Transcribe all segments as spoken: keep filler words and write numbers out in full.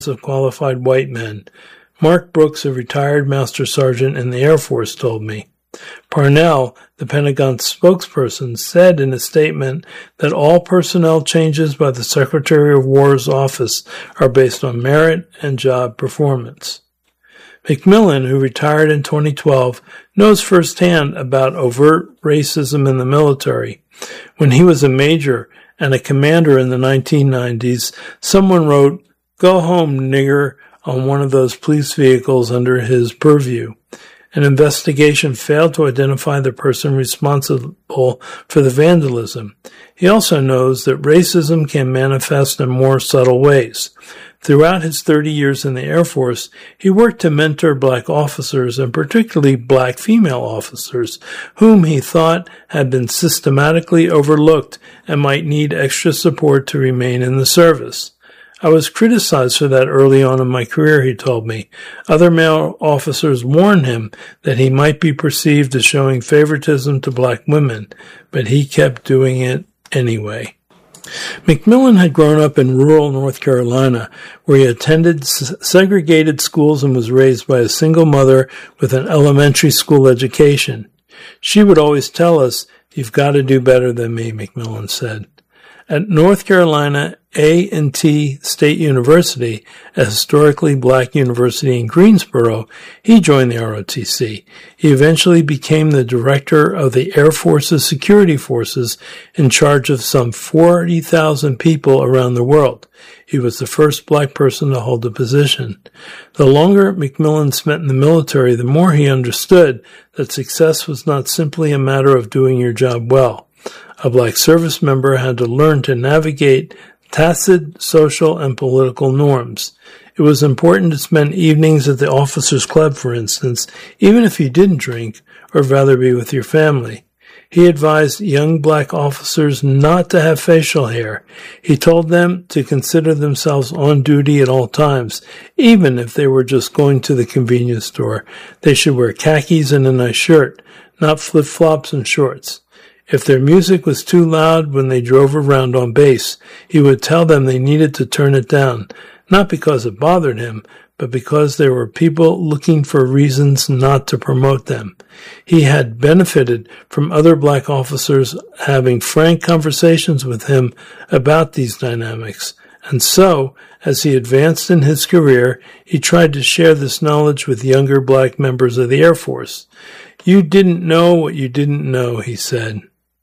of qualified white men. Mark Brooks, a retired Master Sergeant in the Air Force, told me. Parnell, the Pentagon spokesperson, said in a statement that all personnel changes by the Secretary of War's office are based on merit and job performance. McMillan, who retired in twenty twelve, knows firsthand about overt racism in the military. When he was a major and a commander in the nineteen nineties, someone wrote, "Go home, nigger," on one of those police vehicles under his purview. An investigation failed to identify the person responsible for the vandalism. He also knows that racism can manifest in more subtle ways. Throughout his thirty years in the Air Force, he worked to mentor black officers, and particularly black female officers, whom he thought had been systematically overlooked and might need extra support to remain in the service. I was criticized for that early on in my career, he told me. Other male officers warned him that he might be perceived as showing favoritism to black women, but he kept doing it anyway. McMillan had grown up in rural North Carolina, where he attended segregated schools and was raised by a single mother with an elementary school education. She would always tell us, "You've got to do better than me," McMillan said. At North Carolina A and T State University, a historically black university in Greensboro, he joined the R O T C. He eventually became the director of the Air Force's security forces in charge of some forty thousand people around the world. He was the first black person to hold the position. The longer McMillan spent in the military, the more he understood that success was not simply a matter of doing your job well. A black service member had to learn to navigate tacit social and political norms. It was important to spend evenings at the officers' club, for instance, even if you didn't drink or rather be with your family. He advised young black officers not to have facial hair. He told them to consider themselves on duty at all times, even if they were just going to the convenience store. They should wear khakis and a nice shirt, not flip-flops and shorts. If their music was too loud when they drove around on base, he would tell them they needed to turn it down, not because it bothered him, but because there were people looking for reasons not to promote them. He had benefited from other black officers having frank conversations with him about these dynamics, and so, as he advanced in his career, he tried to share this knowledge with younger black members of the Air Force. "You didn't know what you didn't know," he said.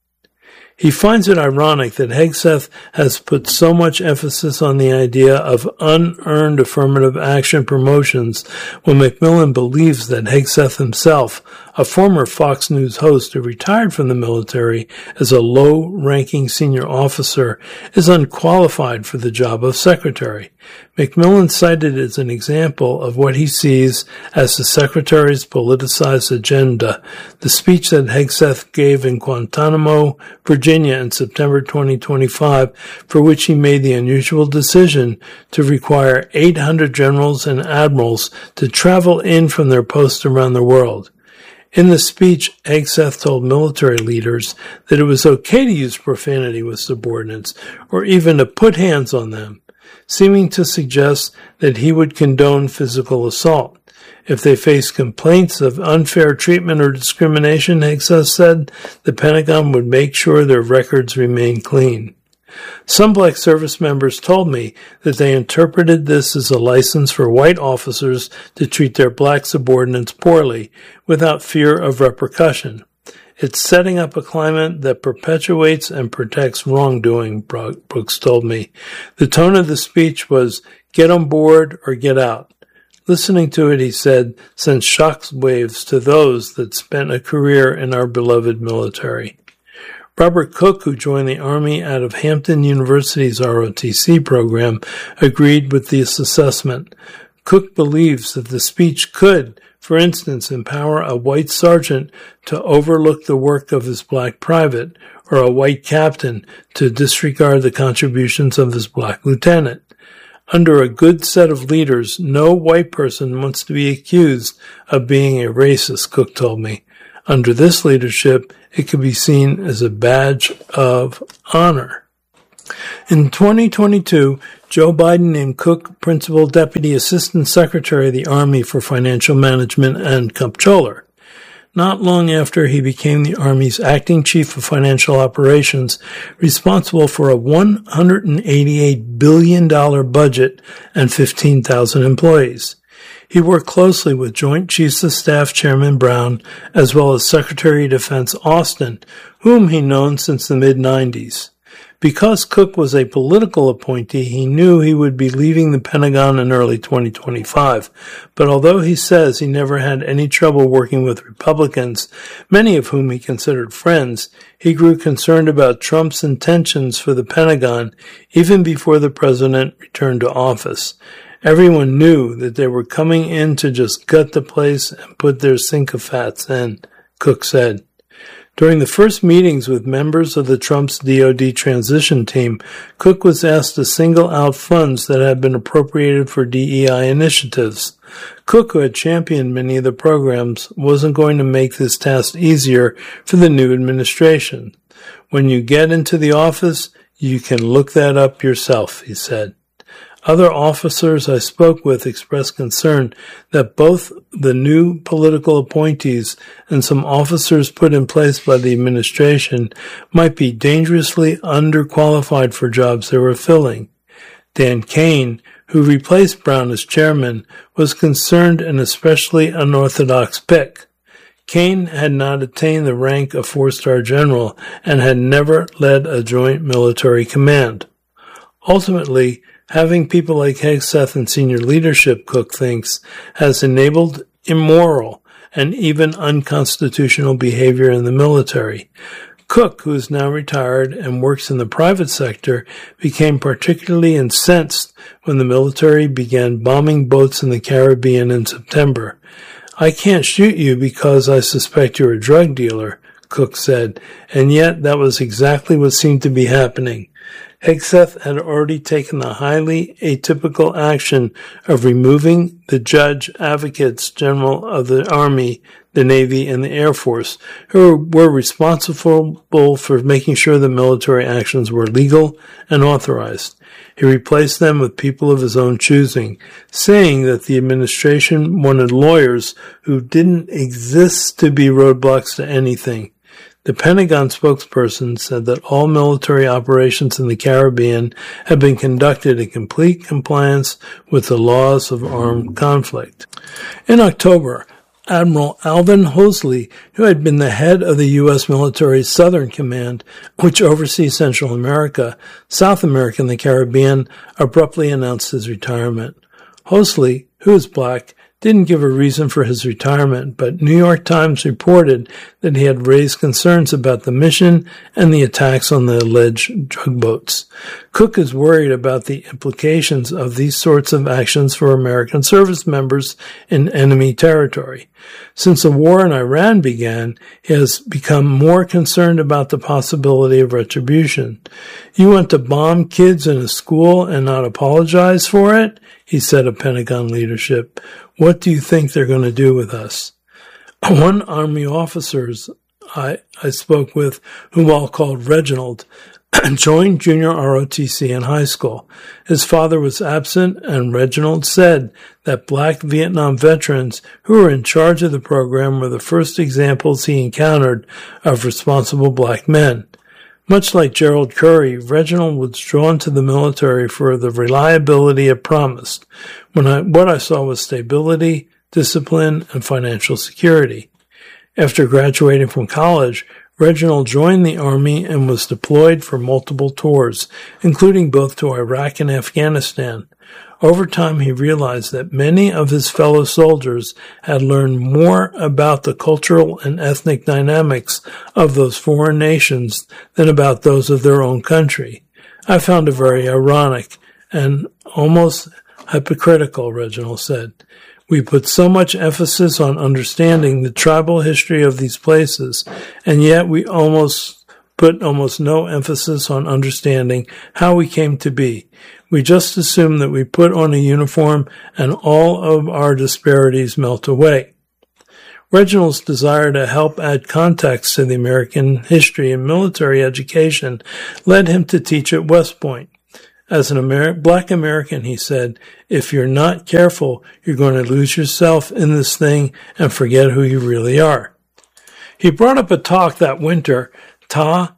He finds it ironic that Hegseth has put so much emphasis on the idea of unearned affirmative action promotions when McMillan believes that Hegseth himself, a former Fox News host who retired from the military as a low-ranking senior officer, is unqualified for the job of secretary. McMillan cited it as an example of what he sees as the secretary's politicized agenda, the speech that Hegseth gave in Guantanamo, Virginia in September twenty twenty-five, for which he made the unusual decision to require eight hundred generals and admirals to travel in from their posts around the world. In the speech, Hegseth told military leaders that it was okay to use profanity with subordinates, or even to put hands on them, seeming to suggest that he would condone physical assault. If they faced complaints of unfair treatment or discrimination, Hegseth said, the Pentagon would make sure their records remained clean. Some black service members told me that they interpreted this as a license for white officers to treat their black subordinates poorly, without fear of repercussion. It's setting up a climate that perpetuates and protects wrongdoing, Brooks told me. The tone of the speech was, get on board or get out. Listening to it, he said, sent shockwaves to those that spent a career in our beloved military. Robert Cook, who joined the Army out of Hampton University's R O T C program, agreed with this assessment. Cook believes that the speech could, for instance, empower a white sergeant to overlook the work of his black private, or a white captain to disregard the contributions of his black lieutenant. Under a good set of leaders, no white person wants to be accused of being a racist, Cook told me. Under this leadership, it could be seen as a badge of honor. In twenty twenty-two, Joe Biden named Cook Principal Deputy Assistant Secretary of the Army for Financial Management and Comptroller. Not long after, he became the Army's acting chief of financial operations, responsible for a one hundred eighty-eight billion dollars budget and fifteen thousand employees. He worked closely with Joint Chiefs of Staff Chairman Brown, as well as Secretary of Defense Austin, whom he'd known since the mid nineties. Because Cook was a political appointee, he knew he would be leaving the Pentagon in early twenty twenty-five. But although he says he never had any trouble working with Republicans, many of whom he considered friends, he grew concerned about Trump's intentions for the Pentagon even before the president returned to office. Everyone knew that they were coming in to just gut the place and put their sycophants in, Cook said. During the first meetings with members of the Trump's D O D transition team, Cook was asked to single out funds that had been appropriated for D E I initiatives. Cook, who had championed many of the programs, wasn't going to make this task easier for the new administration. When you get into the office, you can look that up yourself, he said. Other officers I spoke with expressed concern that both the new political appointees and some officers put in place by the administration might be dangerously underqualified for jobs they were filling. Dan Kane, who replaced Brown as chairman, was concerned an especially unorthodox pick. Kane had not attained the rank of four-star general and had never led a joint military command. Ultimately, having people like Hegseth in senior leadership, Cook thinks, has enabled immoral and even unconstitutional behavior in the military. Cook, who is now retired and works in the private sector, became particularly incensed when the military began bombing boats in the Caribbean in September. "I can't shoot you because I suspect you're a drug dealer," Cook said, and yet that was exactly what seemed to be happening. Hegseth had already taken the highly atypical action of removing the judge advocates general of the Army, the Navy, and the Air Force, who were responsible for making sure the military actions were legal and authorized. He replaced them with people of his own choosing, saying that the administration wanted lawyers who didn't exist to be roadblocks to anything. The Pentagon spokesperson said that all military operations in the Caribbean had been conducted in complete compliance with the laws of armed conflict. In October, Admiral Alvin Hoseley, who had been the head of the U S military's Southern Command, which oversees Central America, South America, and the Caribbean, abruptly announced his retirement. Hoseley, who is black, didn't give a reason for his retirement, but New York Times reported that he had raised concerns about the mission and the attacks on the alleged drug boats. Cook is worried about the implications of these sorts of actions for American service members in enemy territory. Since the war in Iran began, he has become more concerned about the possibility of retribution. "You want to bomb kids in a school and not apologize for it?" he said of Pentagon leadership. "What do you think they're going to do with us?" One Army officer I, I spoke with, whom I'll call Reginald, joined junior R O T C in high school. His father was absent, and Reginald said that black Vietnam veterans who were in charge of the program were the first examples he encountered of responsible black men. Much like Gerald Curry, Reginald was drawn to the military for the reliability it promised. When I, what I saw was stability, discipline, and financial security. After graduating from college, Reginald joined the Army and was deployed for multiple tours, including both to Iraq and Afghanistan. Over time, he realized that many of his fellow soldiers had learned more about the cultural and ethnic dynamics of those foreign nations than about those of their own country. I found it very ironic and almost hypocritical, Reginald said. "We put so much emphasis on understanding the tribal history of these places, and yet we almost put almost no emphasis on understanding how we came to be. We just assume that we put on a uniform and all of our disparities melt away." Reginald's desire to help add context to the American history and military education led him to teach at West Point. As an Amer- black American, he said, if you're not careful, you're going to lose yourself in this thing and forget who you really are. He brought up a talk that winter Ta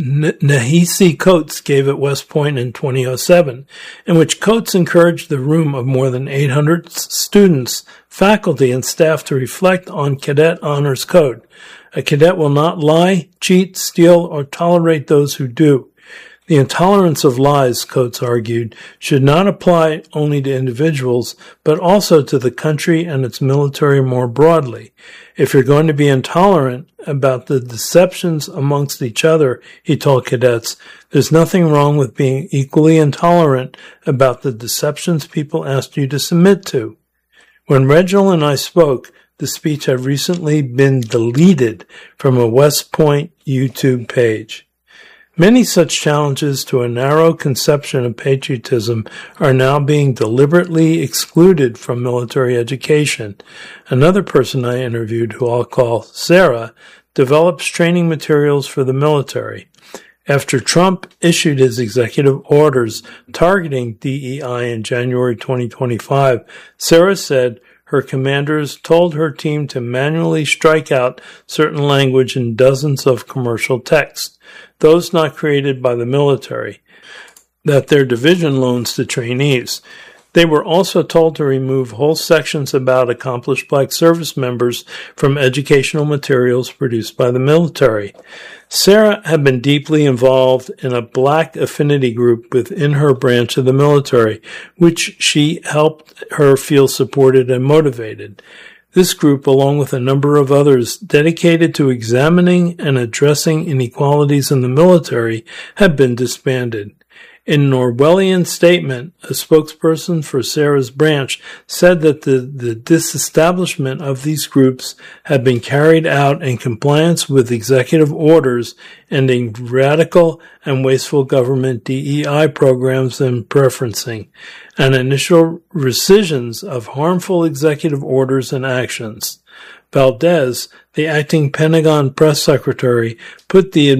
Nehisi Coates gave at West Point in twenty oh seven, in which Coates encouraged the room of more than eight hundred students, faculty, and staff to reflect on Cadet Honors Code. A cadet will not lie, cheat, steal, or tolerate those who do. The intolerance of lies, Coates argued, should not apply only to individuals, but also to the country and its military more broadly. If you're going to be intolerant about the deceptions amongst each other, he told cadets, there's nothing wrong with being equally intolerant about the deceptions people asked you to submit to. When Reginald and I spoke, the speech had recently been deleted from a West Point YouTube page. Many such challenges to a narrow conception of patriotism are now being deliberately excluded from military education. Another person I interviewed, who I'll call Sarah, develops training materials for the military. After Trump issued his executive orders targeting D E I in January twenty twenty-five, Sarah said her commanders told her team to manually strike out certain language in dozens of commercial texts, those not created by the military, that their division loans to trainees. They were also told to remove whole sections about accomplished black service members from educational materials produced by the military. Sarah had been deeply involved in a black affinity group within her branch of the military, which she helped her feel supported and motivated. This group, along with a number of others dedicated to examining and addressing inequalities in the military, had been disbanded. In an Orwellian statement, a spokesperson for Sarah's branch said that the, the disestablishment of these groups had been carried out in compliance with executive orders ending radical and wasteful government D E I programs and preferencing, and initial rescissions of harmful executive orders and actions. Valdez, the acting Pentagon press secretary, put the